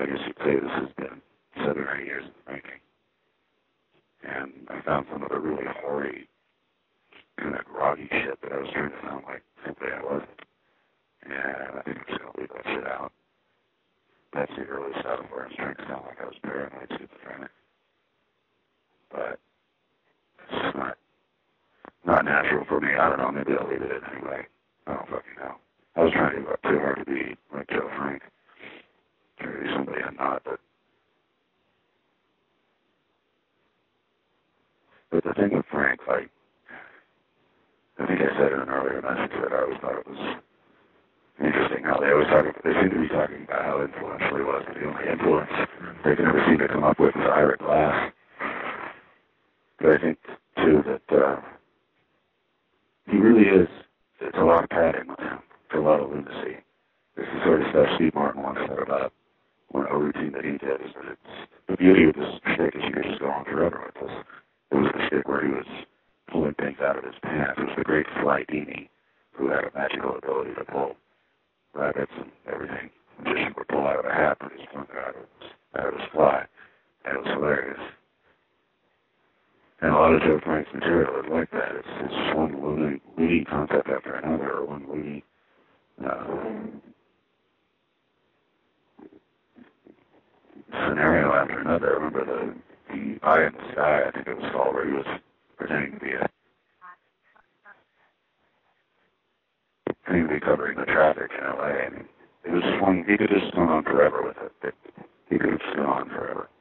I guess you'd say this has been 7 or 8 years in the making. And I found some of the really hoary, kind of groggy shit that I was trying to sound like simply I wasn't. And I think I'm just going to leave that shit out. That's the early stuff where I was trying to sound like I was paranoid schizophrenic. But it's just not natural for me. I don't know, maybe I'll leave it in anyway. I don't fucking know. I was trying to work too hard to be like Joe Frank. Trying to be somebody I'm not, but the thing with Frank, like, I think I said in an earlier message that I always thought it was interesting how they seem to be talking about how influential he was, but the only influence they can ever seem to come up with is Ira Glass. But I think, too, that he really is, it's a lot of padding with him. It's a lot of lunacy. This is sort of stuff Steve Martin once said about a routine that he did, is that it's, the beauty of this shtick is you could just go on forever with this. It was a shtick where he was pulling things out of his pants. It was the great Sly Dini, who had a magical ability to pull rabbits and everything. A magician would pull out of a hat, but he's pulling it out of his fly. And it was hilarious. And a lot of Joe Frank's material is like that. It's just one loony concept after another, or one loony scenario after another. I remember the Eye in the Sky, I think it was called, where he was pretending to be covering the traffic in LA. I mean, it was just one, he could just go on forever with it. He could have just gone on forever.